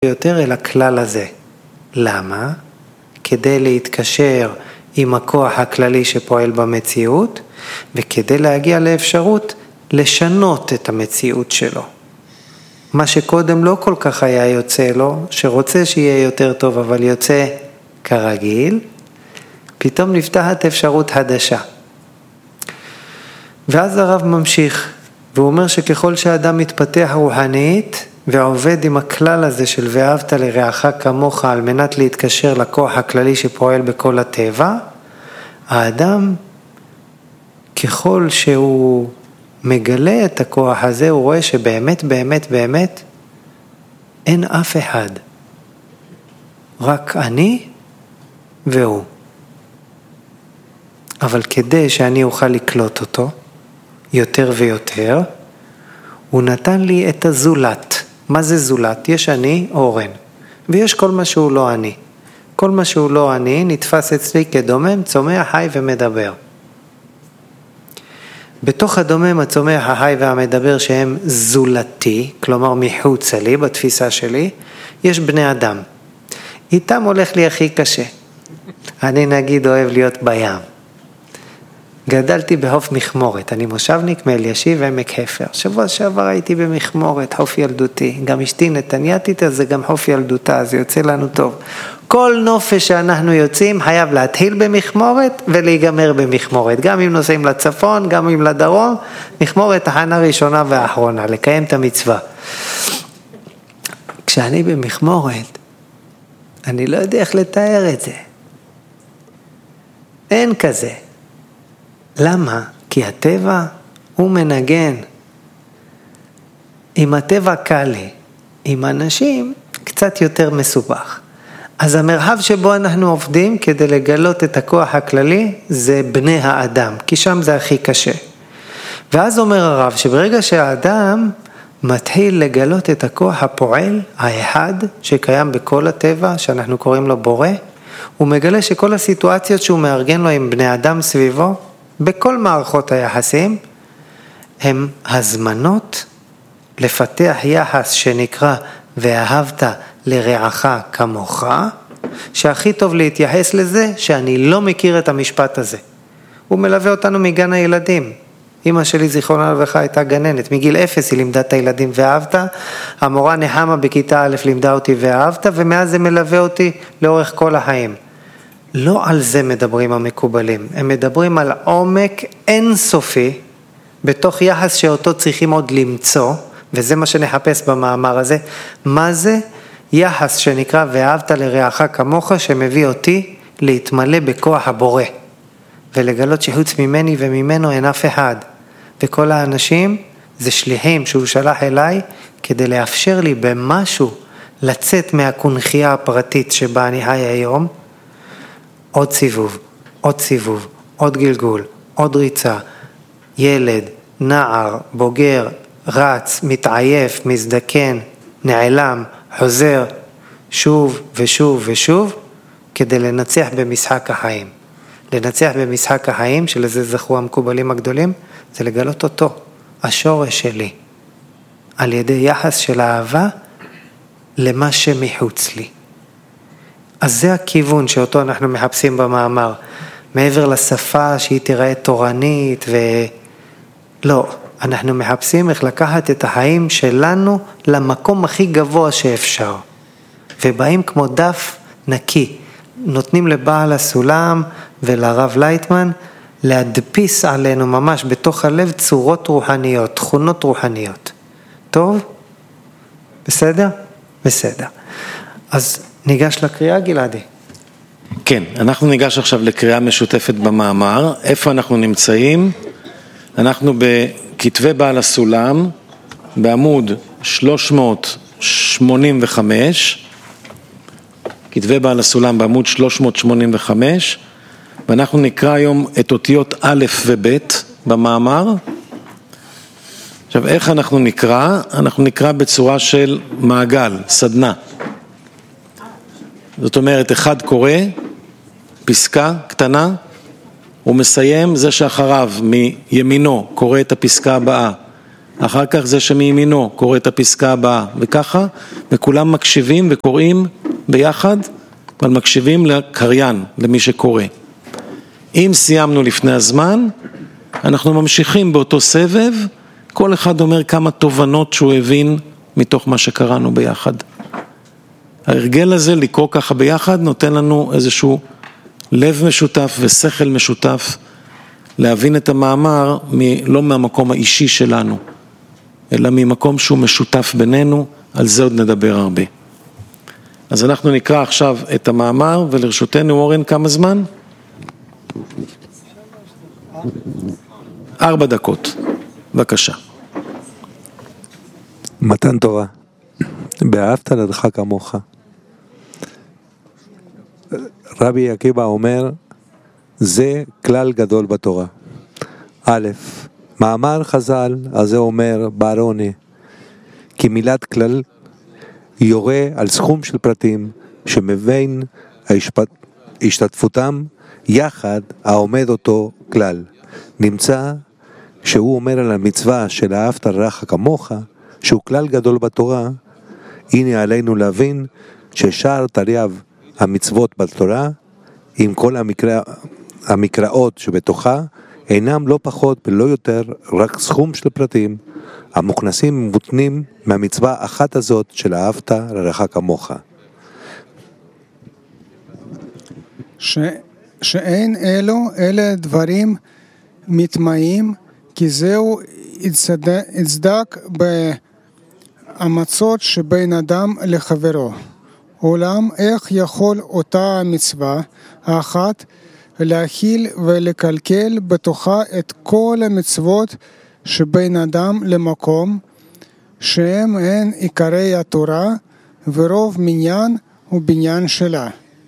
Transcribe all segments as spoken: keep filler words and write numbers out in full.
יותר אל הכלל הזה. למה? כדי להתקשר עם הכוח הכללי שפועל במציאות, וכדי להגיע לאפשרות לשנות את המציאות שלו. מה שקודם לא כל כך היה יוצא לו, שרוצה שיהיה יותר טוב אבל יוצא כרגיל, פתאום נפתחת אפשרות חדשה. ואז הרב ממשיך, והוא אומר שככל שהאדם מתפתח רוחנית, ועובד עם הכלל הזה של ואהבת לרעך כמוך על מנת להתקשר לכוח הכללי שפועל בכל הטבע, האדם ככל שהוא מגלה את הכוח הזה, הוא רואה שבאמת באמת באמת אין אף אחד, רק אני והוא. אבל כדי שאני אוכל לקלוט אותו יותר ויותר, הוא נתן לי את הזולת. מה זה זולת? יש אני, אורן, ויש כל מה שהוא לא אני. כל מה שהוא לא אני נתפס אצלי כדומם, צומח, חי ומדבר. בתוך הדומם, הצומח, החי והמדבר שהם זולתי, כלומר מחוץ לי, בתפיסה שלי, יש בני אדם. איתם הולך לי הכי קשה. אני נגיד אוהב להיות בים. גדלתי בחוף מכמורת, אני מושבניק מאלישיב ועמק חפר. שבוע שעבר הייתי במכמורת, חוף ילדותי. גם אשתי נתניאתית, אז זה גם חוף ילדותה, אז יוצא לנו טוב. כל נופש שאנחנו יוצאים חייב להתחיל במכמורת ולהיגמר במכמורת. גם אם נוסעים לצפון, גם אם לדרום, מכמורת תחנה ראשונה והאחרונה, לקיים את המצווה. כשאני במכמורת, אני לא יודע איך לתאר את זה. אין כזה. למה? כי הטבע הוא מנגן. עם הטבע קל לי, עם אנשים קצת יותר מסובך. אז המרחב שבו אנחנו עובדים כדי לגלות את הכוח הכללי זה בני האדם, כי שם זה הכי קשה. ואז אומר הרב שברגע שהאדם מתחיל לגלות את הכוח הפועל, האחד שקיים בכל הטבע, שאנחנו קוראים לו בורא, הוא מגלה שכל הסיטואציות שהוא מארגן לו עם בני אדם סביבו, בכל מערכות היחסים, הם הזמנות לפתח יחס שנקרא ואהבת לרעך כמוך, שהכי טוב להתייחס לזה שאני לא מכיר את המשפט הזה. הוא מלווה אותנו מגן הילדים. אמא שלי זיכרונה לברכה הייתה גננת, מגיל אפס היא לימדה את הילדים ואהבת, המורה נחמה בכיתה א' לימדה אותי ואהבת, ומאז זה מלווה אותי לאורך כל החיים. לא על זה מדברים המקובלים, הם מדברים על עומק אינסופי, בתוך יחס שאותו צריכים עוד למצוא, וזה מה שנחפש במאמר הזה, מה זה יחס שנקרא ואהבת לרעך כמוך, שמביא אותי להתמלא בכוח הבורא, ולגלות שחוץ ממני וממנו אין אף אחד, וכל האנשים זה שליחים שהוא שלח אליי, כדי לאפשר לי במשהו לצאת מהקונחייה הפרטית שבה אני חי היום, עוד סיבוב, עוד סיבוב, עוד גלגול, עוד ריצה, ילד, נער, בוגר, רץ, מתעייף, מזדקן, נעלם, חוזר, שוב ושוב ושוב, כדי לנצח במשחק החיים. לנצח במשחק החיים, שלזה זכו המקובלים הגדולים, זה לגלות אותו, השורש שלי, על ידי יחס של אהבה למה שמחוץ לי. אז זה הכיוון שאותו אנחנו מחפשים במאמר, מעבר לשפה שהיא תראה תורנית ולא, אנחנו מחפשים איך לקחת את החיים שלנו למקום הכי גבוה שאפשר, ובאים כמו דף נקי, נותנים לבעל הסולם ולרב לייטמן להדפיס עלינו ממש בתוך הלב צורות רוחניות, תכונות רוחניות. טוב? בסדר? בסדר. אז ניגש לקריאה, גלעדי. כן, אנחנו ניגש עכשיו לקריאה משותפת במאמר. איפה אנחנו נמצאים? אנחנו בכתבי בעל הסולם, בעמוד שלוש מאות שמונים וחמש, כתבי בעל הסולם בעמוד שלוש מאות שמונים וחמש, ואנחנו נקרא היום את אותיות א' וב' במאמר. עכשיו, איך אנחנו נקרא? אנחנו נקרא בצורה של מעגל, סדנה. זאת אומרת, אחד קורא, פסקה קטנה, הוא מסיים, זה שאחריו מימינו קורא את הפסקה הבאה, אחר כך זה שמימינו קורא את הפסקה הבאה, וככה, וכולם מקשיבים וקוראים ביחד, אבל מקשיבים לקריין, למי שקורא. אם סיימנו לפני הזמן, אנחנו ממשיכים באותו סבב, כל אחד אומר כמה תובנות שהוא הבין מתוך מה שקראנו ביחד. ההרגל הזה לקרוא ככה ביחד נותן לנו איזשהו לב משותף ושכל משותף להבין את המאמר מ- לא מהמקום האישי שלנו, אלא ממקום שהוא משותף בינינו, על זה עוד נדבר הרבה. אז אנחנו נקרא עכשיו את המאמר, ולרשותנו אורן כמה זמן? ארבע דקות, בבקשה. מתן תורה, באהבת לרעך כמוך. רבי עקיבא אומר, זה כלל גדול בתורה. א', מאמר חז"ל, אז זה אומר בערוני, כי מילת כלל יורה על סכום של פרטים שמבין השתתפותם יחד העומד אותו כלל. נמצא שהוא אומר על המצווה של אהבת לרעך כמוך, שהוא כלל גדול בתורה. הנה עלינו להבין ששאר תרי"ג המצוות בתורה, עם כל המקרא, המקראות שבתוכה, אינם לא פחות ולא יותר רק סכום של פרטים המוכנסים ומותנים מהמצווה אחת הזאת של אהבת לרעך כמוך. ש... שאין אלו אלה דברים מתמאים, כי זהו הצדק באמצות שבין אדם לחברו. אולם איך יכול אותה המצווה האחת להכיל ולקלקל בתוכה את כל המצוות שבין אדם למקום, שהם הן עיקרי התורה ורוב מניין ובניין שלה.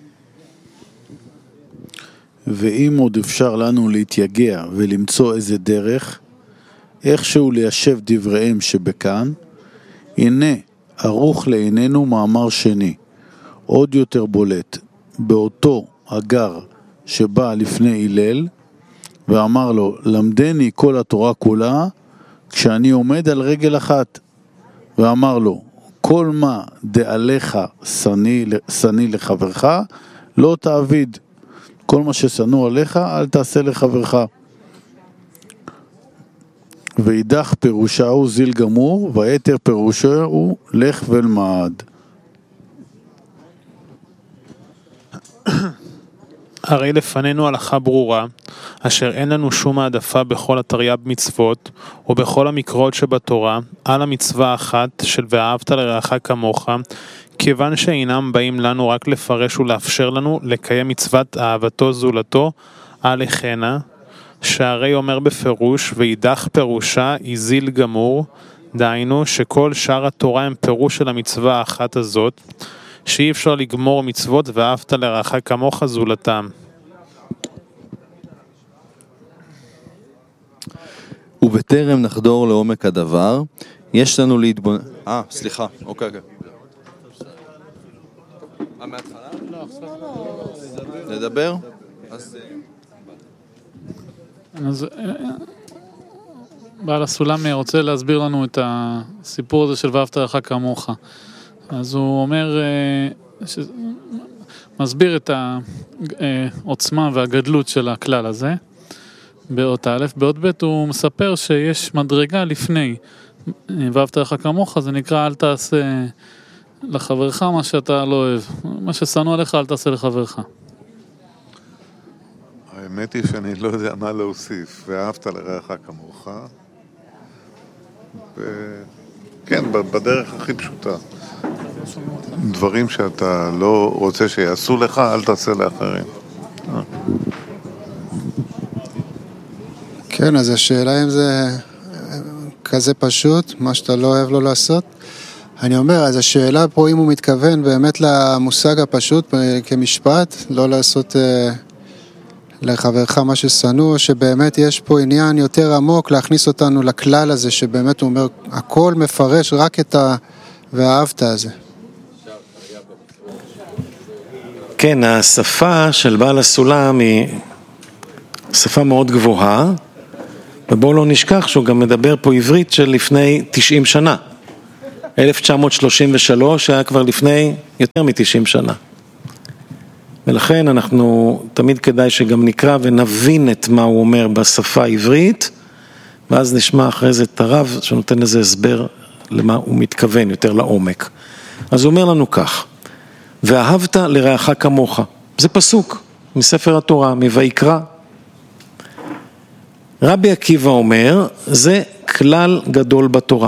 ואם עוד אפשר לנו להתייגע ולמצוא איזה דרך, איכשהו ליישב דבריהם שבכאן, הנה ערוך לעינינו מאמר שני, עוד יותר בולט, באותו הגר שבא לפני הלל, ואמר לו, למדני כל התורה כולה, כשאני עומד על רגל אחת, ואמר לו, כל מה דעליך שני לחברך, לא תעביד, כל מה ששנוא עליך, אל תעשה לחברך. ואידך פירושה הוא זיל גמור, והיתר פירושה הוא לך ולמד. הרי לפנינו הלכה ברורה, אשר אין לנו שום העדפה בכל התרי"ג מצוות, ובכל המקראות שבתורה, על המצווה האחת של ואהבת לרעך כמוך, כיוון שאינם באים לנו רק לפרש ולאפשר לנו לקיים מצוות אהבתו זולתו, עליכנה, שהרי אומר בפירוש, ואידך פירושה איזיל גמור, דהיינו שכל שאר התורה הם פירוש של המצווה האחת הזאת, שאי אפשר לגמור מצוות ואהבת לרעך כמוך זולתם. ובטרם נחדור לעומק הדבר, יש לנו להתבונן... אה, סליחה, אוקיי, אוקיי. אה, מההתחלה? לא, עכשיו... נדבר? אז... אז... בעל הסולם רוצה להסביר לנו את הסיפור הזה של ואהבת לרעך כמוך. אז הוא אומר, ש... מסביר את העוצמה והגדלות של הכלל הזה, באות א', באות ב' הוא מספר שיש מדרגה לפני, ואהבת לרעך כמוך, זה נקרא אל תעשה לחברך מה שאתה לא אוהב, מה ששנוא עליך אל תעשה לחברך. האמת היא שאני לא יודע מה להוסיף, ואהבת לרעך כמוך, ו... כן, בדרך הכי פשוטה. דברים שאתה לא רוצה שיעשו לך, אל תעשה לאחרים. כן, אז השאלה אם זה כזה פשוט, מה שאתה לא אוהב לא לעשות. אני אומר, אז השאלה פה אם הוא מתכוון באמת למושג הפשוט כמשפט, לא לעשות לחברך מה ששנוא, שבאמת יש פה עניין יותר עמוק להכניס אותנו לכלל הזה, שבאמת הוא אומר, הכל מפרש רק את ה... ואהבת הזה. כן, השפה של בעל הסולם היא שפה מאוד גבוהה, ובואו לא נשכח שהוא גם מדבר פה עברית של לפני תשעים שנה. אלף תשע מאות שלושים ושלוש היה כבר לפני יותר מ-תשעים שנה. ולכן אנחנו תמיד כדאי שגם נקרא ונבין את מה הוא אומר בשפה העברית, ואז נשמע אחרי זה את הרב שנותן לזה הסבר למה הוא מתכוון יותר לעומק. אז הוא אומר לנו כך, ואהבת לרעך כמוך. זה פסוק מספר התורה, מויקרא. רבי עקיבא אומר, זה כלל גדול בתורה.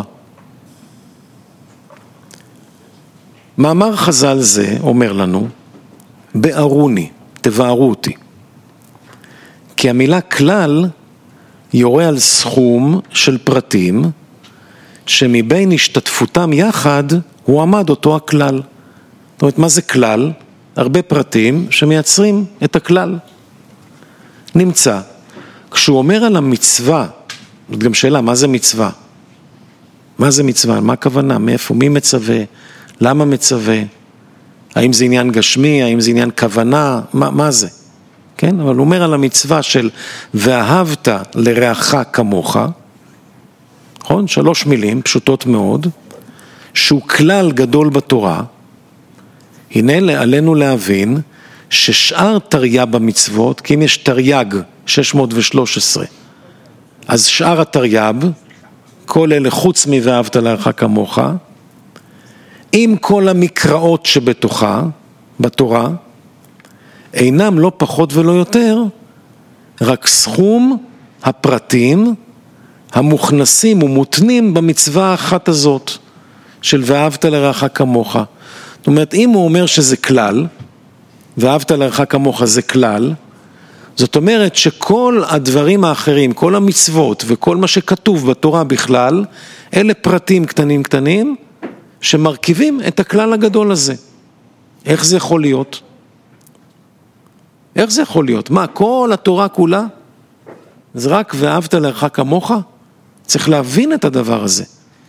מאמר חז"ל זה אומר לנו, בארוני, תבארו אותי. כי המילה כלל יורה על סכום של פרטים, שמבין השתתפותם יחד, הוא עמד אותו הכלל. זאת אומרת, מה זה כלל? הרבה פרטים שמייצרים את הכלל. נמצא, כשהוא אומר על המצווה, זאת גם שאלה, מה זה מצווה? מה זה מצווה? מה הכוונה? מאיפה? מי מצווה? למה מצווה? האם זה עניין גשמי? האם זה עניין כוונה? מה, מה זה? כן? אבל הוא אומר על המצווה של ואהבת לרעך כמוך, נכון? שלוש מילים, פשוטות מאוד, שהוא כלל גדול בתורה. הנה עלינו להבין ששאר תרי"ג במצוות, כי אם יש תרי"ג שש מאות ושלוש עשרה, אז שאר התרי"ג, כל אלה חוץ מ"ואהבת לרעך כמוך", עם כל המקראות שבתוכה, בתורה, אינם לא פחות ולא יותר, רק סכום הפרטים המוכנסים ומותנים במצווה האחת הזאת, של ואהבת לרעך כמוך. זאת אומרת, אם הוא אומר שזה כלל, ואהבת לרעך כמוך זה כלל, זאת אומרת שכל הדברים האחרים, כל המצוות וכל מה שכתוב בתורה בכלל, אלה פרטים קטנים קטנים, שמרכיבים את הכלל הגדול הזה. איך זה יכול להיות? איך זה יכול להיות? מה, כל התורה כולה? זה רק ואהבת לרעך כמוך? צריך להבין את הדבר הזה.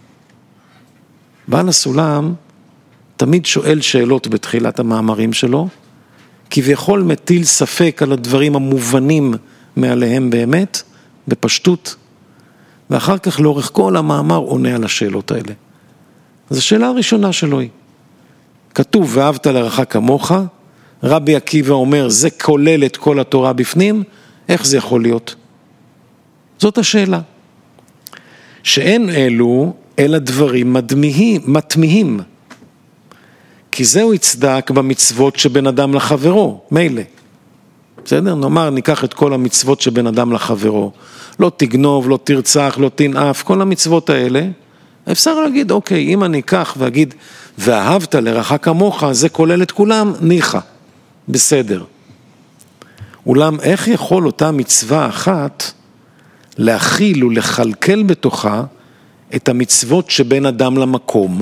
בעל הסולם תמיד שואל שאלות בתחילת המאמרים שלו, כביכול מטיל ספק על הדברים המובנים מעליהם באמת, בפשטות, ואחר כך לאורך כל המאמר עונה על השאלות האלה. אז השאלה הראשונה שלו היא, כתוב ואהבת לרעך כמוך, רבי עקיבא אומר זה כולל את כל התורה בפנים, איך זה יכול להיות? זאת השאלה. שאין אלו אלא דברים מדמיהים, מתמיהים, כי זהו יצדק במצוות שבין אדם לחברו, מילא. בסדר? נאמר, ניקח את כל המצוות שבין אדם לחברו. לא תגנוב, לא תרצח, לא תנאף, כל המצוות האלה. אפשר להגיד, אוקיי, אם אני אקח ואגיד, ואהבת לרעך כמוך, זה כולל את כולם, ניחא. בסדר. אולם איך יכול אותה מצווה אחת להכיל ולחלקל בתוכה את המצוות שבין אדם למקום,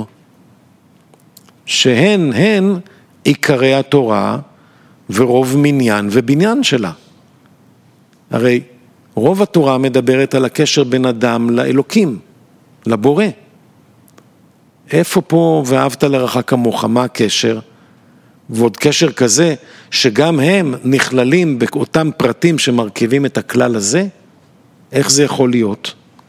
שהן הן עיקרי התורה ורוב מניין ובניין שלה. הרי רוב התורה מדברת על הקשר בין אדם לאלוקים, לבורא. איפה פה ואהבת לרעך כמוך, מה הקשר? ועוד קשר כזה שגם הם נכללים באותם פרטים שמרכיבים את הכלל הזה, איך זה יכול להיות?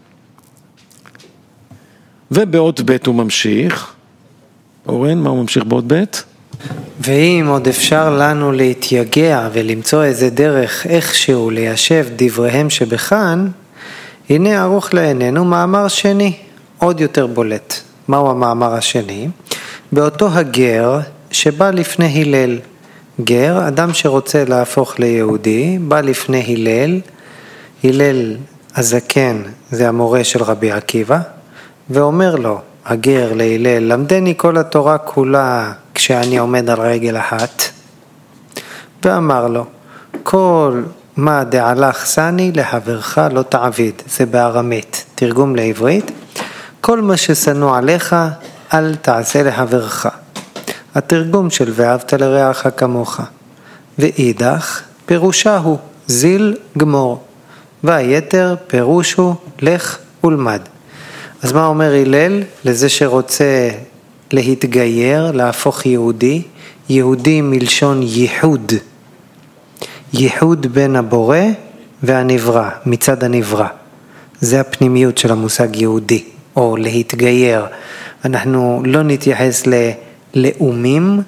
ובעוד ב' הוא ממשיך, אורן, מה הוא ממשיך בעוד ב'? ואם עוד אפשר לנו להתייגע ולמצוא איזה דרך איכשהו ליישב דבריהם שבכאן, הנה ערוך לעינינו מאמר שני, עוד יותר בולט. מהו המאמר השני? באותו הגר שבא לפני הלל. גר, אדם שרוצה להפוך ליהודי, בא לפני הלל, הלל הזקן זה המורה של רבי עקיבא, ואומר לו, הגר להלל, למדני כל התורה כולה כשאני עומד על רגל אחת. ואמר לו, כל מה דעלך סני לחברך לא תעביד, זה בארמית, תרגום לעברית, כל מה ששנוא עליך אל תעשה לחברך. התרגום של ואהבת לרעך כמוך. ואידך פירושה הוא זיל גמור, והיתר פירוש הוא לך ולמד. אז מה אומר הלל לזה שרוצה להתגייר, להפוך יהודי? יהודי מלשון ייחוד. ייחוד בין הבורא והנברא, מצד הנברא. זה הפנימיות של המושג יהודי, או להתגייר. אנחנו לא נתייחס ללאומים,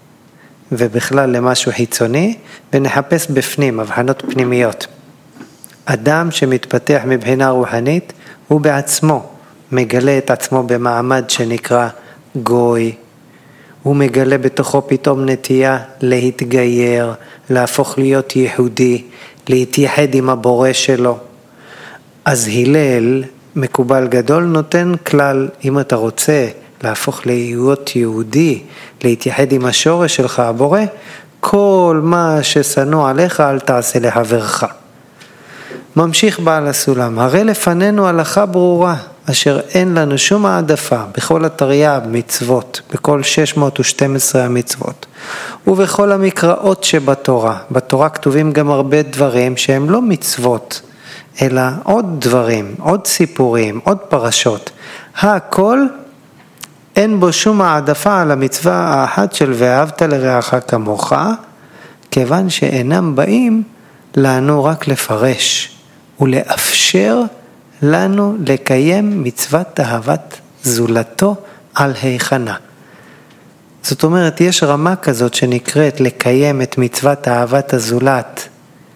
ובכלל למשהו חיצוני, ונחפש בפנים, הבחנות פנימיות. אדם שמתפתח מבחינה רוחנית, הוא בעצמו מגלה את עצמו במעמד שנקרא גוי. הוא מגלה בתוכו פתאום נטייה להתגייר, להפוך להיות יהודי, להתייחד עם הבורא שלו. אז הלל, מקובל גדול, נותן כלל, אם אתה רוצה להפוך להיות יהודי, להתייחד עם השורש שלך, הבורא, כל מה ששנוא עליך אל תעשה לחברך. ממשיך בעל הסולם, הרי לפנינו הלכה ברורה, אשר אין לנו שום העדפה בכל התרי"ג מצוות, בכל שש מאות ושתים עשרה המצוות, ובכל המקראות שבתורה. בתורה כתובים גם הרבה דברים שהם לא מצוות, אלא עוד דברים, עוד סיפורים, עוד פרשות. הכל אין בו שום העדפה על המצווה האחת של ואהבת לרעך כמוך, כיוון שאינם באים לנו רק לפרש ולאפשר לנו לקיים מצוות אהבת זולתו על היכנה. זאת אומרת, יש רמה כזאת שנקראת לקיים את מצוות אהבת הזולת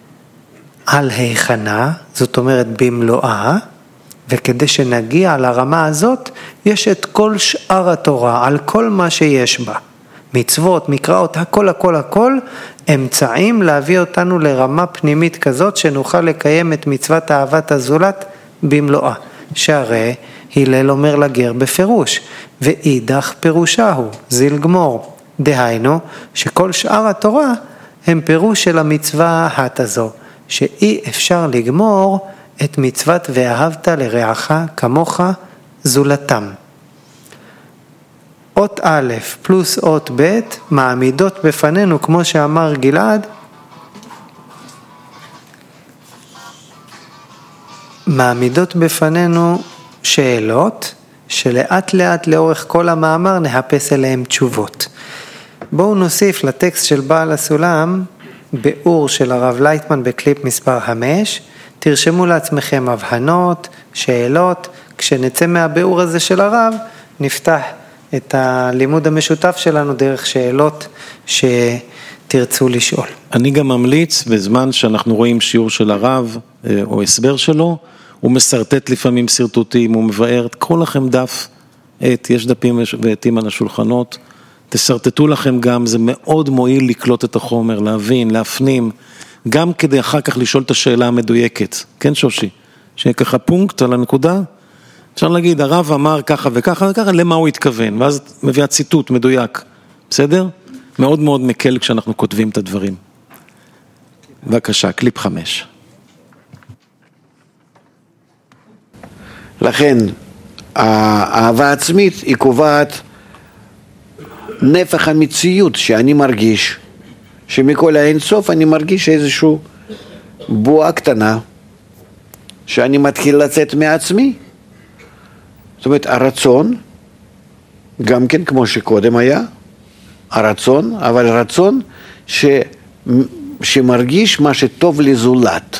על היכנה, זאת אומרת במלואה, וכדי שנגיע לרמה הזאת, יש את כל שאר התורה, על כל מה שיש בה. מצוות, מקראות, הכל, הכל, הכל, אמצעים להביא אותנו לרמה פנימית כזאת, שנוכל לקיים את מצוות אהבת הזולת במלואה. שהרי הלל אומר לגר בפירוש, ואידך פירושה הוא, זיל גמור. דהיינו, שכל שאר התורה הם פירוש של המצווה האחת הזו, שאי אפשר לגמור את מצוות ואהבת לרעך כמוך זולתם. אות א' פלוס אות ב' מעמידות בפנינו, כמו שאמר גלעד, מעמידות בפנינו שאלות שלאט לאט לאורך כל המאמר נחפש אליהם תשובות. בואו נוסיף לטקסט של בעל הסולם ביאור של הרב לייטמן בקליפ מספר חמש, תרשמו לעצמכם הבחנות, שאלות, כשנצא מהביאור הזה של הרב נפתח את הלימוד המשותף שלנו דרך שאלות שתרצו לשאול. אני גם ממליץ בזמן שאנחנו רואים שיעור של הרב או הסבר שלו, הוא מסרטט לפעמים סרטוטים, הוא מבאר, קחו לכם דף, עת, יש דפים ועתים על השולחנות, תסרטטו לכם גם, זה מאוד מועיל לקלוט את החומר, להבין, להפנים, גם כדי אחר כך לשאול את השאלה המדויקת, כן שושי? שיהיה ככה פונקט על הנקודה, אפשר להגיד, הרב אמר ככה וככה וככה, למה הוא התכוון, ואז מביא ציטוט מדויק, בסדר? מאוד מאוד מקל כשאנחנו כותבים את הדברים. בבקשה, קליפ חמש. לכן, האהבה עצמית היא קובעת נפח המציאות שאני מרגיש, שמכל האינסוף אני מרגיש איזשהו בועה קטנה, שאני מתחיל לצאת מעצמי. זאת אומרת, הרצון, גם כן כמו שקודם היה, הרצון, אבל רצון ש, שמרגיש מה שטוב לזולת.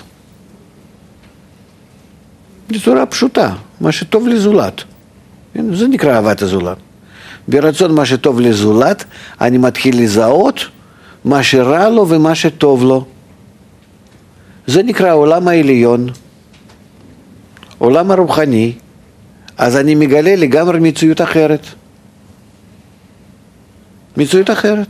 בצורה פשוטה, מה שטוב לזולת. זה נקרא אהבת הזולת. ברצון מה שטוב לזולת, אני מתחיל לזהות מה שרע לו ומה שטוב לו. זה נקרא עולם העליון, עולם הרוחני, אז אני מגלה לגמרי מציאות אחרת. מציאות אחרת.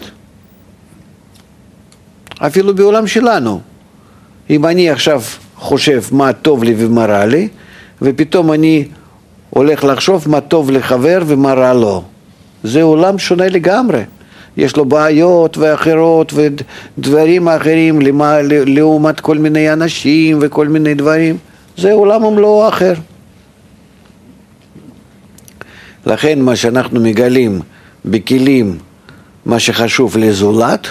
אפילו בעולם שלנו. אם אני עכשיו חושב מה טוב לי ומה רע לי, ופתאום אני הולך לחשוב מה טוב לחבר ומה רע לו. זה עולם שונה לגמרי. יש לו בעיות ואחרות ודברים אחרים לעומת כל מיני אנשים וכל מיני דברים. זה עולם ומלואו אחר. לכן מה שאנחנו מגלים בכלים, מה שחשוב לזולת,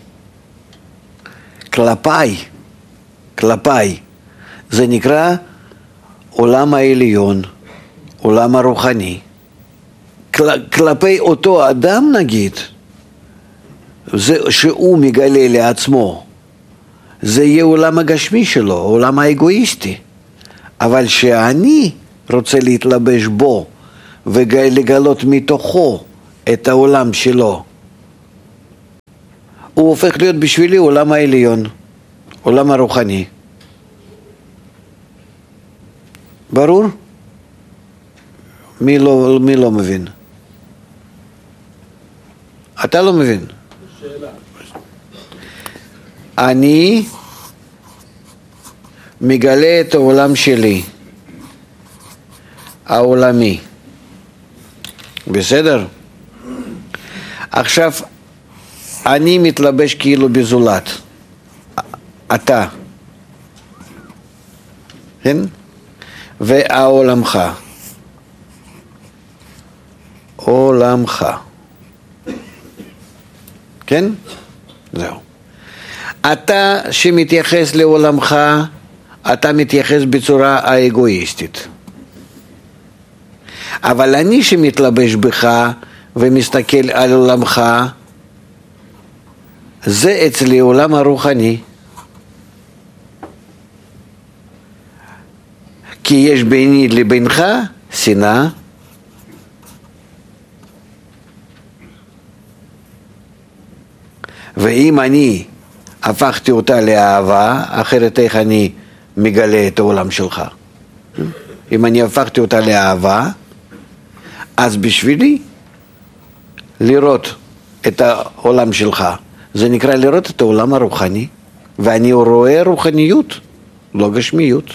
כלפיי, כלפיי, זה נקרא עולם העליון, עולם הרוחני. כל, כלפי אותו אדם נגיד, זה שהוא מגלה לעצמו, זה יהיה עולם הגשמי שלו, עולם האגואיסטי. אבל שאני רוצה להתלבש בו ולגלות מתוכו את העולם שלו, הוא הופך להיות בשבילי עולם העליון, עולם הרוחני. ברור? מי לא, מי לא מבין? אתה לא מבין. אני מגלה את העולם שלי, העולמי. בסדר? עכשיו, אני מתלבש כאילו בזולת. אתה. כן? והעולמך. עולמך. כן? זהו. אתה שמתייחס לעולמך, אתה מתייחס בצורה האגואיסטית. אבל אני שמתלבש בך ומסתכל על עולמך, זה אצלי עולם הרוחני. כי יש ביני לבינך שנאה. ואם אני הפכתי אותה לאהבה, אחרת איך אני מגלה את העולם שלך? אם אני הפכתי אותה לאהבה, אז בשבילי לראות את העולם שלך, זה נקרא לראות את העולם הרוחני, ואני רואה רוחניות, לא גשמיות.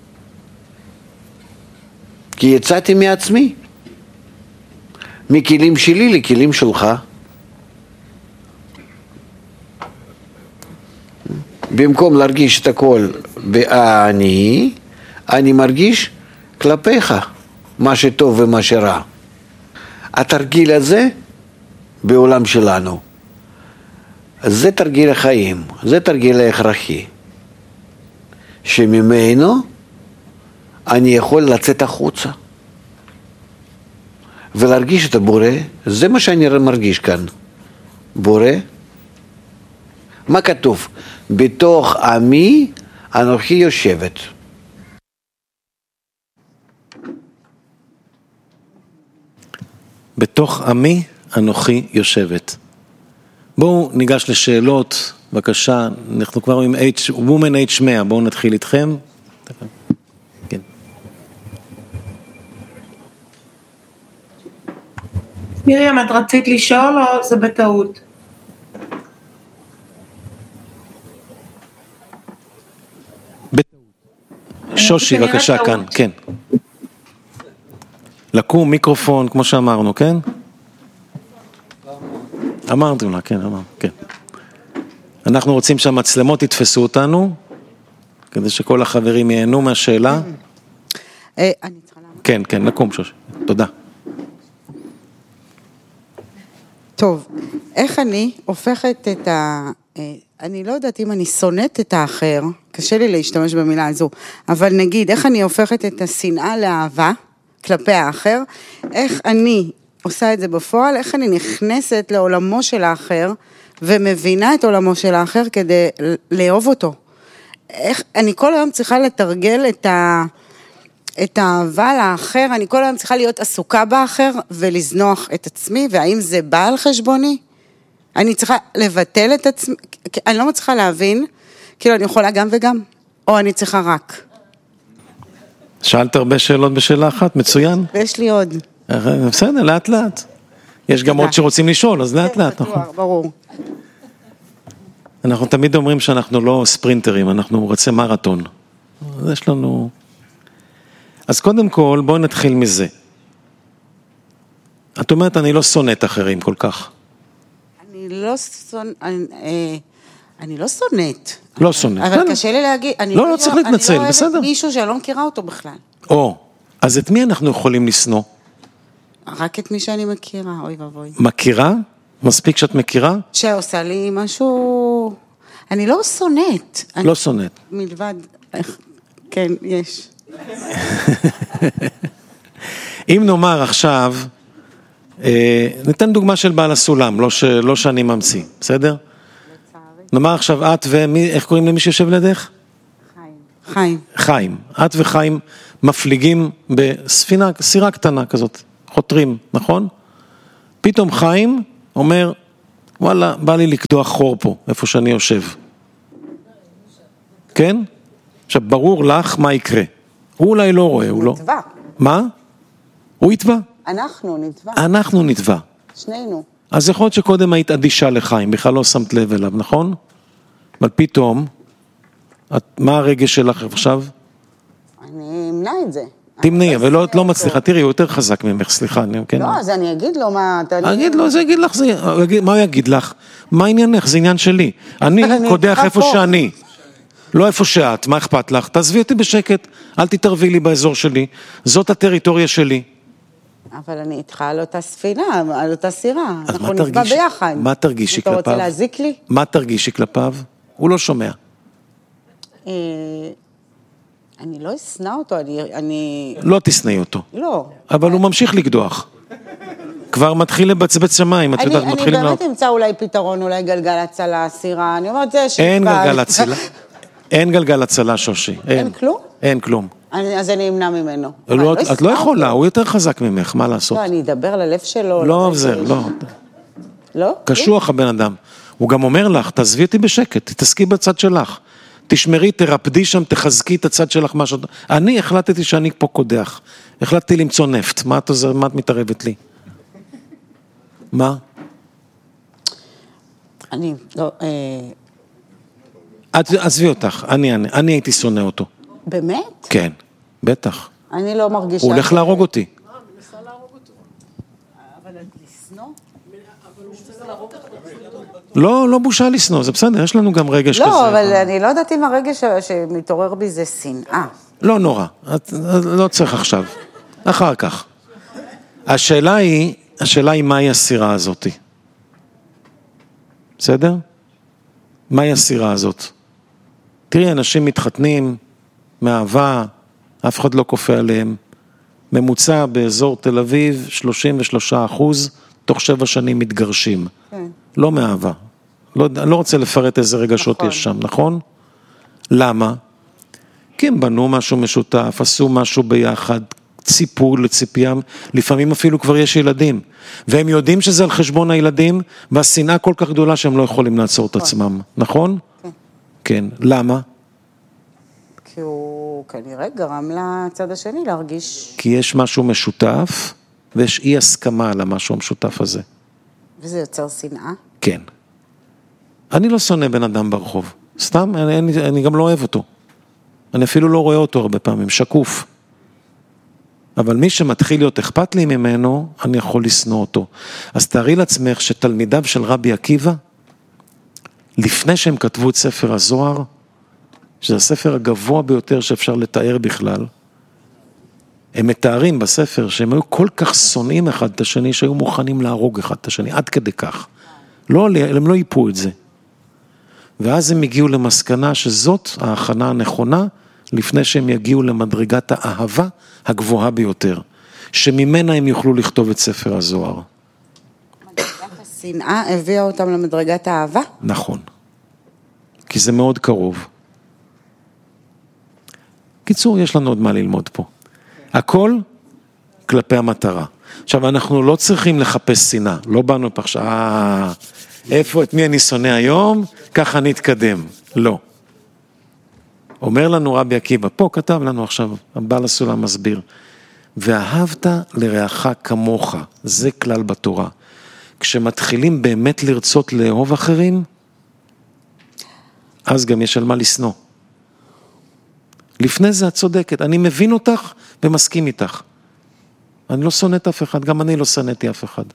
כי יצאתי מעצמי, מכלים שלי לכלים שלך. במקום להרגיש את הכל באני, אני מרגיש כלפיך מה שטוב ומה שרע. התרגיל הזה בעולם שלנו, זה תרגיל החיים, זה תרגיל ההכרחי, שממנו אני יכול לצאת החוצה ולהרגיש את הבורא. זה מה שאני מרגיש כאן, בורא. מה כתוב? בתוך עמי אנוכי יושבת. בתוך עמי אנוכי יושבת. בואו ניגש לשאלות, בבקשה. אנחנו כבר עם H, Woman H מאה, בואו נתחיל איתכם. כן. מרים, את רצית לשאול או זה בטעות? שושי, בבקשה, כאן, כן. לקום, מיקרופון, כמו שאמרנו, כן? אמרתם לה, כן, אמרנו, כן. אנחנו רוצים שהמצלמות יתפסו אותנו, כדי שכל החברים ייהנו מהשאלה. כן, כן, לקום, שושי. תודה. טוב, איך אני הופכת את ה... אני לא יודעת אם אני שונאת את האחר, קשה לי להשתמש במילה הזו, אבל נגיד, איך אני הופכת את השנאה לאהבה כלפי האחר, איך אני עושה את זה בפועל, איך אני נכנסת לעולמו של האחר, ומבינה את עולמו של האחר כדי לאהוב אותו. איך, אני כל היום צריכה לתרגל את ה... את האהבה לאחר, אני כל היום צריכה להיות עסוקה באחר, ולזנוח את עצמי, והאם זה בא על חשבוני? אני צריכה לבטל את עצמי, אני לא מצליחה להבין, כאילו אני יכולה גם וגם, או אני צריכה רק. שאלת הרבה שאלות בשאלה אחת, מצוין. ויש לי עוד. בסדר, לאט לאט. יש גם עוד שרוצים לשאול, אז לאט לאט. ברור. אנחנו תמיד אומרים שאנחנו לא ספרינטרים, אנחנו רצי מרתון. אז יש לנו... אז קודם כל, בואו נתחיל מזה. את אומרת, אני לא שונאת אחרים כל כך. אני לא שונאת, אני, אני לא שונאת. לא שונאת. אבל קשה לי להגיד, אני לא, לא צריך להתנצל, בסדר. אני לא אוהבת מישהו שאני לא מכירה אותו בכלל. או, אז את מי אנחנו יכולים לשנוא? רק את מי שאני מכירה, אוי ואבוי. מכירה? מספיק שאת מכירה? שעושה לי משהו, אני לא שונאת. לא שונאת. מלבד, כן, יש. אם נאמר עכשיו, ניתן דוגמה של בעל הסולם, לא, ש, לא שאני ממציא, בסדר? נאמר עכשיו את ומי, איך קוראים למי שיושב לידך? חיים. חיים. חיים. את וחיים מפליגים בספינה, סירה קטנה כזאת, חותרים, נכון? פתאום חיים אומר, וואלה, בא לי לקדוח חור פה, איפה שאני יושב. כן? עכשיו, ברור לך מה יקרה. הוא אולי לא רואה, הוא לא... נתבע. מה? הוא יתבע? אנחנו נתבע. אנחנו נתבע. שנינו. אז יכול להיות שקודם היית אדישה לחיים, בכלל לא שמת לב אליו, נכון? אבל פתאום, את, מה הרגש שלך עכשיו? אני אמנע את זה. תמנעי, אבל לא, לא מצליחה, תראי, הוא יותר חזק ממך, סליחה, אני, כן? לא, אז אני אגיד לו מה... אגיד לו, זה יגיד לך, זה, מה הוא יגיד לך? מה עניינך? זה עניין שלי. אני קודח איפה שאני. לא איפה שאת, מה אכפת לך? תעזבי אותי בשקט, אל תתערבי לי באזור שלי, זאת הטריטוריה שלי. אבל אני איתך על אותה ספינה, על אותה סירה, אנחנו נפגע ביחד. מה תרגישי כלפיו? אתה רוצה להזיק לי? מה תרגישי כלפיו? הוא לא שומע. אני לא אסנע אותו, אני... לא תסנעי אותו. לא. אבל הוא ממשיך לקדוח. כבר מתחיל לבצבץ שמיים, את יודעת, מתחילים... אני באמת אמצא אולי פתרון, אולי גלגל הצלה, סירה, אני אומרת זה שפע. אין גלגל הצלה. אין גלגל הצלה, שושי. אין כלום? אין כלום. אז אני אמנע ממנו. את לא יכולה, הוא יותר חזק ממך, מה לעשות? לא, אני אדבר ללב שלו. לא עוזר, לא. לא? קשוח הבן אדם. הוא גם אומר לך, תעזבי אותי בשקט, תתעסקי בצד שלך. תשמרי, תרפדי שם, תחזקי את הצד שלך. אני החלטתי שאני פה קודח. החלטתי למצוא נפט. מה את עוזר, מה את מתערבת לי? מה? אני, לא, עזבי אותך, אני, אני, אני הייתי שונא אותו. באמת? כן, בטח. אני לא מרגישה... הוא הולך להרוג אותי. אבל לשנוא? אבל הוא רוצה להרוג אותך. לא, לא בושה לשנוא, זה בסדר, יש לנו גם רגש כזה. לא, אבל אני לא יודעת אם הרגש שמתעורר בי זה שנאה. לא נורא, לא צריך עכשיו, אחר כך. השאלה היא, השאלה היא מהי הסירה הזאת? בסדר? מהי הסירה הזאת? תראי, אנשים מתחתנים, מאהבה, אף אחד לא כופה עליהם. ממוצע באזור תל אביב, שלושים ושלושה אחוז, תוך שבע שנים מתגרשים. כן. לא מאהבה. לא, אני לא רוצה לפרט איזה רגשות נכון. יש שם, נכון? למה? כי הם בנו משהו משותף, עשו משהו ביחד, ציפו לציפיים, לפעמים אפילו כבר יש ילדים, והם יודעים שזה על חשבון הילדים, והשנאה כל כך גדולה שהם לא יכולים לעצור את עצמם, נכון? כן. כן, למה? כי הוא כנראה גרם לצד השני להרגיש... כי יש משהו משותף, ויש אי הסכמה על המשהו המשותף הזה. וזה יוצר שנאה? כן. אני לא שונא בן אדם ברחוב, סתם, אני, אני, אני גם לא אוהב אותו. אני אפילו לא רואה אותו הרבה פעמים, שקוף. אבל מי שמתחיל להיות אכפת לי ממנו, אני יכול לשנוא אותו. אז תארי לעצמך שתלמידיו של רבי עקיבא, לפני שהם כתבו את ספר הזוהר, שזה הספר הגבוה ביותר שאפשר לתאר בכלל, הם מתארים בספר שהם היו כל כך שונאים אחד את השני, שהיו מוכנים להרוג אחד את השני, עד כדי כך. לא, הם לא ייפו את זה. ואז הם הגיעו למסקנה שזאת ההכנה הנכונה, לפני שהם יגיעו למדרגת האהבה הגבוהה ביותר, שממנה הם יוכלו לכתוב את ספר הזוהר. מדרגת השנאה הביאה אותם למדרגת האהבה? נכון. כי זה מאוד קרוב. קיצור, יש לנו עוד מה ללמוד פה. הכל כלפי המטרה. עכשיו, אנחנו לא צריכים לחפש שנאה, לא באנו פחש... אה, איפה, את מי אני שונא היום? ככה אני אתקדם. לא. אומר לנו רבי עקיבא, פה כתב לנו עכשיו, הבעל הסולם מסביר, ואהבת לרעך כמוך, זה כלל בתורה. כשמתחילים באמת לרצות לאהוב אחרים, אז גם יש על מה לשנוא. לפני זה את צודקת, אני מבין אותך ומסכים איתך. אני לא שונאת אף אחד, גם אני לא שונאתי אף אחד.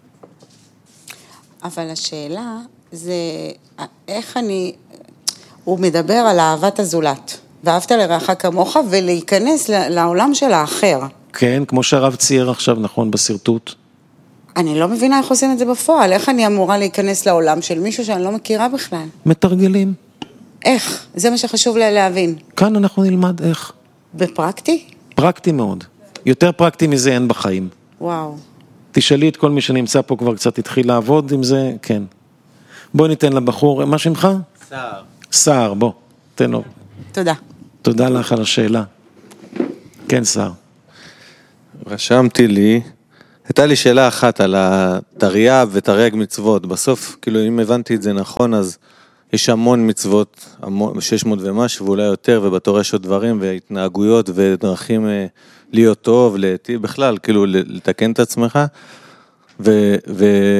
אבל השאלה זה, איך אני, הוא מדבר על אהבת הזולת, ואהבת לרעך כמוך, ולהיכנס לעולם של האחר. כן, כמו שהרב צייר עכשיו, נכון, בסרטוט. אני לא מבינה איך עושים את זה בפועל, איך אני אמורה להיכנס לעולם של מישהו שאני לא מכירה בכלל? מתרגלים. איך? זה מה שחשוב לה להבין. כאן אנחנו נלמד איך. בפרקטי? פרקטי מאוד. יותר פרקטי מזה אין בחיים. וואו. תשאלי את כל מי שנמצא פה כבר קצת התחיל לעבוד עם זה, כן. בואי ניתן לבחור, מה שמך? סער. סער, בוא, תן לו. תודה. תודה לך על השאלה. כן, שר. רשמתי לי, הייתה לי שאלה אחת על התרי"ג ותרי"ג מצוות. בסוף, כאילו, אם הבנתי את זה נכון, אז יש המון מצוות, שש מאות ומשהו, ואולי יותר, ובתורה יש עוד דברים, והתנהגויות, ודרכים להיות טוב, להיטיב, בכלל, כאילו, לתקן את עצמך. ו... ו...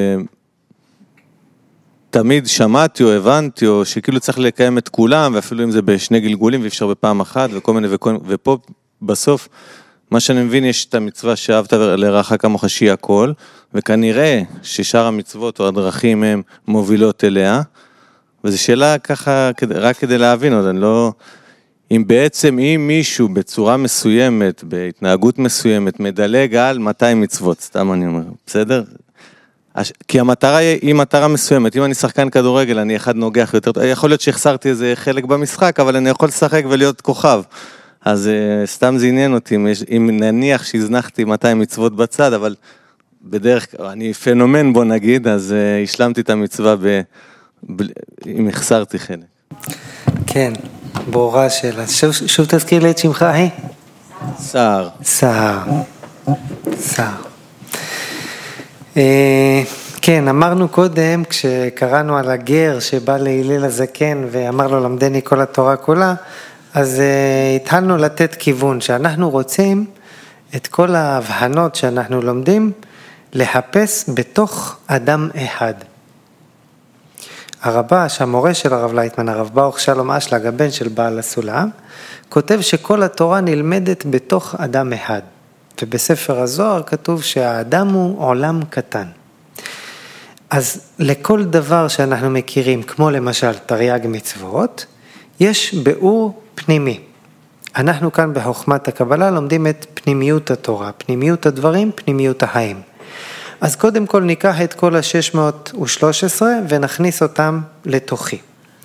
תמיד שמעתי או הבנתי, או שכאילו צריך לקיים את כולם, ואפילו אם זה בשני גלגולים, ואפשר בפעם אחת, וכל מיני, וכל... ופה בסוף, מה שאני מבין, יש את המצווה שאהבת לרעך כמוך שהיא הכל, וכנראה ששאר המצוות או הדרכים הם מובילות אליה, וזו שאלה ככה, רק כדי להבין עוד, אני לא... אם בעצם, אם מישהו בצורה מסוימת, בהתנהגות מסוימת, מדלג על מאתיים מצוות, סתם אני אומר, בסדר? כי המטרה היא מטרה מסוימת, אם אני שחקן כדורגל, אני אחד נוגח יותר, יכול להיות שהחסרתי איזה חלק במשחק, אבל אני יכול לשחק ולהיות כוכב, אז סתם זה עניין אותי, אם נניח שהזנחתי מאתיים מצוות בצד, אבל בדרך כלל, אני פנומן בוא נגיד, אז השלמתי את המצווה ב... אם החסרתי חלק. כן, ברורה שאלה. שוב, שוב תזכיר לי את שמך, אחי? סער. סער. סער. כן, אמרנו קודם, כשקראנו על הגר שבא להילל הזקן ואמר לו למדני כל התורה כולה, אז התחלנו לתת כיוון שאנחנו רוצים את כל ההבחנות שאנחנו לומדים לחפש בתוך אדם אחד. הרבש, המורה של הרב לייטמן, הרב ברוך שלום אשלג, הבן של בעל הסולם, כותב שכל התורה נלמדת בתוך אדם אחד. ובספר הזוהר כתוב שהאדם הוא עולם קטן. אז לכל דבר שאנחנו מכירים, כמו למשל תרי"ג מצוות, יש ביאור פנימי. אנחנו כאן בחוכמת הקבלה לומדים את פנימיות התורה, פנימיות הדברים, פנימיות החיים. אז קודם כל ניקח את כל ה-שש מאות ושלוש עשרה ונכניס אותם לתוכי.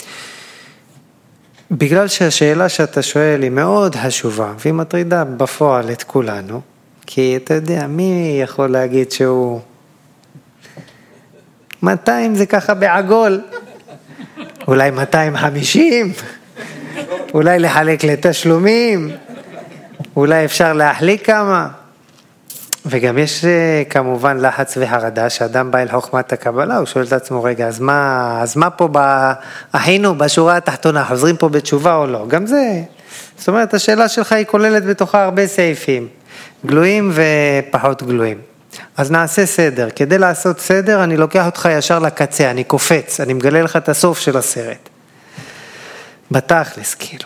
בגלל שהשאלה שאתה שואל היא מאוד חשובה, והיא מטרידה בפועל את כולנו, כי אתה יודע, מי יכול להגיד שהוא... מאתיים זה ככה בעגול, אולי מאתיים וחמישים, אולי לחלק לתשלומים, אולי אפשר להחליק כמה. וגם יש כמובן לחץ והרדה, שאדם בא אל חוכמת הקבלה, הוא שואל את עצמו, רגע, אז מה, אז מה פה באחינו, בשורה התחתונה, חוזרים פה בתשובה או לא? גם זה, זאת אומרת, השאלה שלך היא כוללת בתוכה הרבה סעיפים, גלויים ופחות גלויים. אז נעשה סדר. כדי לעשות סדר, אני לוקח אותך ישר לקצה, אני קופץ, אני מגלה לך את הסוף של הסרט. בתכלס, כאילו.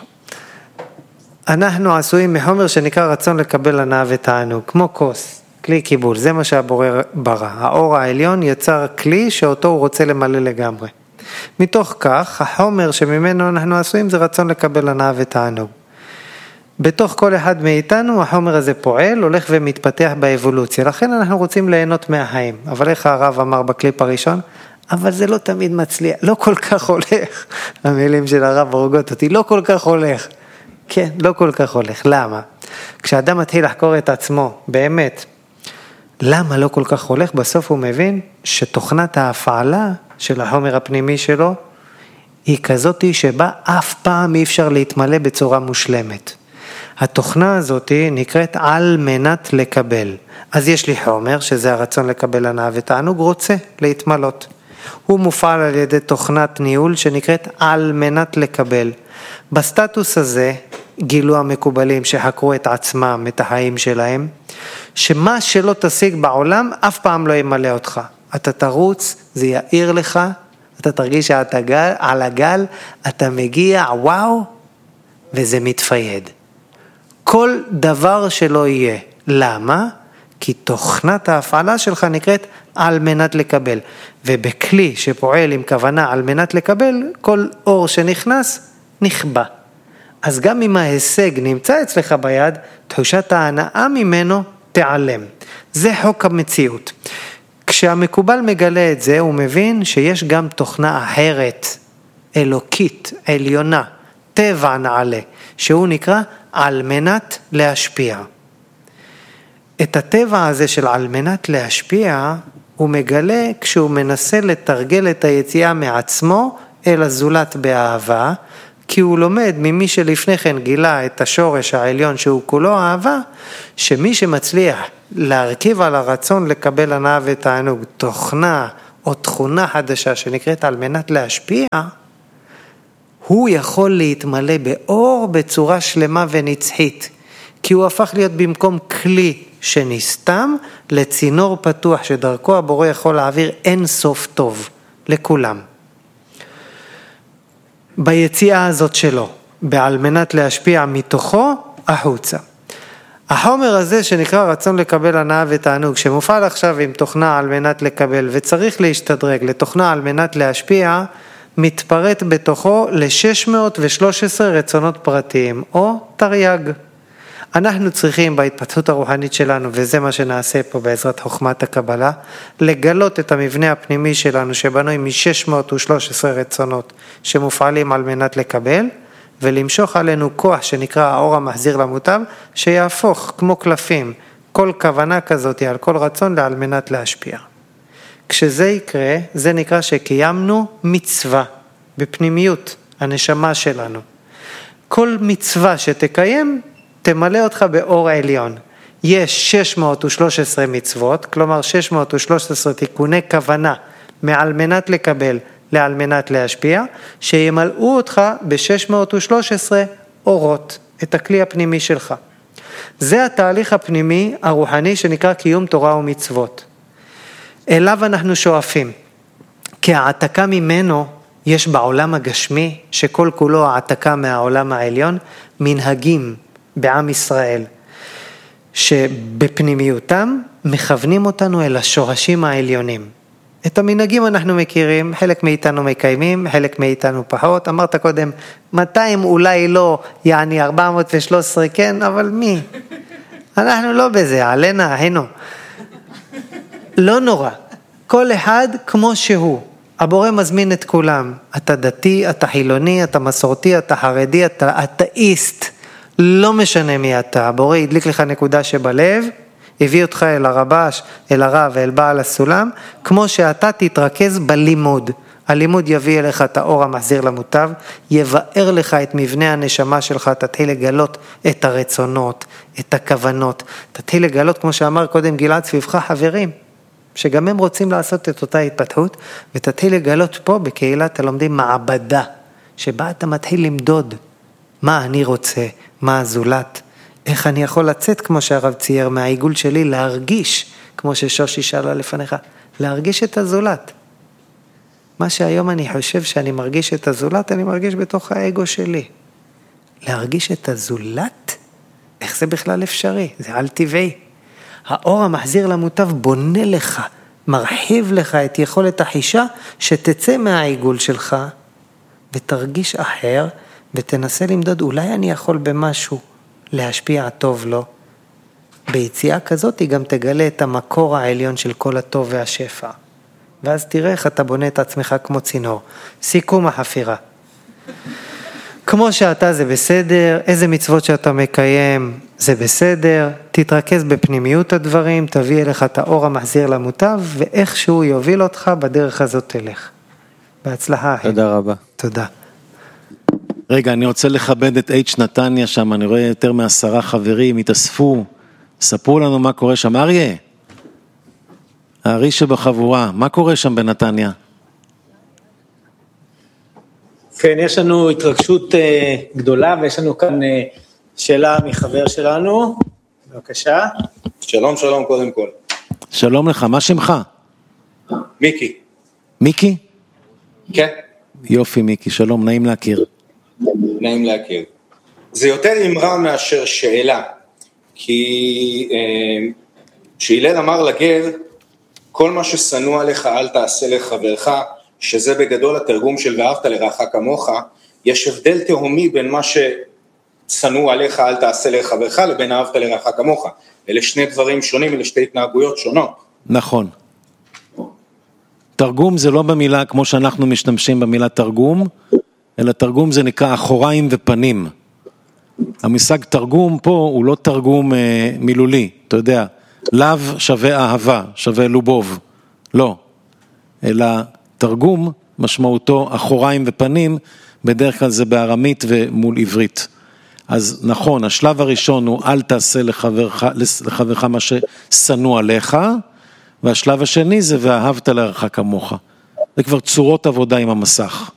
אנחנו עשויים מחומר שנקרא רצון לקבל הנאה ותענוג, כמו כוס, כלי קיבול, זה מה שהבורא ברא. האור העליון יצר כלי שאותו הוא רוצה למלא לגמרי. מתוך כך, החומר שממנו אנחנו עשויים זה רצון לקבל הנאה ותענוג. בתוך כל אחד מאיתנו החומר הזה פועל, הולך ומתפתח באבולוציה, לכן אנחנו רוצים ליהנות מהחיים. אבל איך הרב אמר בקליפ הראשון? אבל זה לא תמיד מצליח, לא כל כך הולך. המילים של הרב הורגות אותי, לא כל כך הולך. כן, לא כל כך הולך. למה? כשאדם מתחיל לחקור את עצמו, באמת, למה לא כל כך הולך? בסוף הוא מבין שתוכנת ההפעלה של החומר הפנימי שלו, היא כזאת שבה אף פעם אי אפשר להתמלא בצורה מושלמת. התוכנה הזאת נקראת על מנת לקבל. אז יש לי חומר, שזה הרצון לקבל הנאה ותענוג, רוצה להתמלות. הוא מופעל על ידי תוכנת ניהול שנקראת על מנת לקבל. בסטטוס הזה גילו המקובלים שחקרו את עצמם, את החיים שלהם, שמה שלא תשיג בעולם אף פעם לא ימלא אותך. אתה תרוץ, זה יאיר לך, אתה תרגיש שאתה גל, על הגל, אתה מגיע, וואו, וזה מתפייד. כל דבר שלא יהיה. למה? כי תוכנת ההפעלה שלך נקראת על מנת לקבל. ובכלי שפועל עם כוונה על מנת לקבל, כל אור שנכנס נכבה. אז גם אם ההישג נמצא אצלך ביד, תחושת ההנאה ממנו תיעלם. זה חוק המציאות. כשהמקובל מגלה את זה, הוא מבין שיש גם תוכנה אחרת, אלוקית, עליונה, טבע נעלה, שהוא נקרא על מנת להשפיע. את הטבע הזה של על מנת להשפיע, הוא מגלה כשהוא מנסה לתרגל את היציאה מעצמו אל הזולת באהבה, כי הוא לומד ממי שלפני כן גילה את השורש העליון שהוא כולו אהבה, שמי שמצליח להרכיב על הרצון לקבל הנאה ותענוג תוכנה או תכונה חדשה שנקראת על מנת להשפיע, הוא יכול להתמלא באור בצורה שלמה ונצחית, כי הוא הפך להיות במקום כלי שנסתם לצינור פתוח שדרכו הבורא יכול להעביר אין סוף טוב לכולם. ביציאה הזאת שלו, בעל מנת להשפיע מתוכו החוצה. החומר הזה שנקרא רצון לקבל הנאה ותענוג, שמופעל עכשיו עם תוכנה על מנת לקבל וצריך להשתדרג לתוכנה על מנת להשפיע, מתפרט בתוכו ל-שש מאות ושלוש עשרה רצונות פרטיים או תרי"ג. אנחנו צריכים בהתפתחות הרוחנית שלנו, וזה מה שנעשה פה בעזרת חוכמת הקבלה, לגלות את המבנה הפנימי שלנו שבנוי מ-שש מאות ושלוש עשרה רצונות שמופעלים על מנת לקבל, ולמשוך עלינו כוח שנקרא האור המחזיר למוטב, שיהפוך כמו קלפים כל כוונה כזאת על כל רצון לעל מנת להשפיע. כשזה יקרה, זה נקרא שקיימנו מצווה בפנימיות הנשמה שלנו. כל מצווה שתקיים תמלא אותך באור העליון. יש שש מאות ושלוש עשרה מצוות, כלומר שש מאות ושלוש עשרה תיקוני כוונה מעל מנת לקבל לעל מנת להשפיע, שימלאו אותך ב-שש מאות ושלוש עשרה אורות, את הכלי הפנימי שלך. זה התהליך הפנימי הרוחני שנקרא קיום תורה ומצוות. אליו אנחנו שואפים, כי העתקה ממנו יש בעולם הגשמי, שכל כולו העתקה מהעולם העליון, מנהגים בעם ישראל, שבפנימיותם מכוונים אותנו אל השורשים העליונים. את המנהגים אנחנו מכירים, חלק מאיתנו מקיימים, חלק מאיתנו פחות. אמרת קודם, מאתיים אולי לא, יעני ארבע מאות ושלוש עשרה כן, אבל מי? אנחנו לא בזה, עלינה, היינו. לא נורא, כל אחד כמו שהוא. הבורא מזמין את כולם. אתה דתי, אתה חילוני, אתה מסורתי, אתה חרדי, אתה אתאיסט. לא משנה מי אתה. הבורא ידליק לך נקודה שבלב, הביא אותך אל הרבש, אל הרב ואל בעל הסולם, כמו שאתה תתרכז בלימוד. הלימוד יביא אליך את האור המחזיר למוטב, יבאר לך את מבנה הנשמה שלך, תתחיל לגלות את הרצונות, את הכוונות, תתחיל לגלות, כמו שאמר קודם גלעד סביבך, חברים, שגם הם רוצים לעשות את אותה התפתחות, ותתחיל לגלות פה בקהילת הלומדים מעבדה, שבה אתה מתחיל למדוד מה אני רוצה, מה הזולת, איך אני יכול לצאת, כמו שהרב צייר, מהעיגול שלי, להרגיש, כמו ששושי שאלה לפניך, להרגיש את הזולת. מה שהיום אני חושב שאני מרגיש את הזולת, אני מרגיש בתוך האגו שלי. להרגיש את הזולת? איך זה בכלל אפשרי? זה על טבעי. האור המחזיר למוטב בונה לך, מרחיב לך את יכולת החישה, שתצא מהעיגול שלך, ותרגיש אחר, ותנסה למדוד, אולי אני יכול במשהו להשפיע טוב לו. ביציאה כזאת היא גם תגלה את המקור העליון של כל הטוב והשפע. ואז תראה איך אתה בונה את עצמך כמו צינור. סיכום החפירה. כמו שאתה זה בסדר, איזה מצוות שאתה מקיים זה בסדר, תתרכז בפנימיות הדברים, תביא אליך את האור המחזיר למוטב, ואיך שהוא יוביל אותך בדרך הזאת תלך. בהצלחה. תודה רבה. תודה. רגע, אני רוצה לכבד את H נתניה שם, אני רואה יותר מעשרה חברים, התאספו, ספרו לנו מה קורה שם. אריה, הארי שבחבורה, מה קורה שם בנתניה? כן, יש לנו התרגשות גדולה, ויש לנו כאן שאלה מחבר שלנו, בבקשה. שלום, שלום קודם כל. שלום לך, מה שמך? מיקי. מיקי? כן. יופי מיקי, שלום, נעים להכיר. נעים להכיר. זה יותר אמרה מאשר שאלה, כי שהילל אמר לגר, כל מה ששנוא עליך אל תעשה לחברך, שזה בגדול התרגום של ואהבת לרעך כמוך, יש הבדל תהומי בין מה ששנוא עליך אל תעשה לחברך לבין אהבת לרעך כמוך. אלה שני דברים שונים, אלה שתי התנהגויות שונות. נכון. תרגום זה לא במילה כמו שאנחנו משתמשים במילה תרגום, אלא תרגום זה נקרא אחוריים ופנים. המושג תרגום פה הוא לא תרגום אה, מילולי, אתה יודע, לאו שווה אהבה, שווה לובוב, לא. אלא תרגום משמעותו אחוריים ופנים, בדרך כלל זה בארמית ומול עברית. אז נכון, השלב הראשון הוא אל תעשה לחברך, לחברך מה ששנוא עליך, והשלב השני זה ואהבת לרעך כמוך. זה כבר צורות עבודה עם המסך.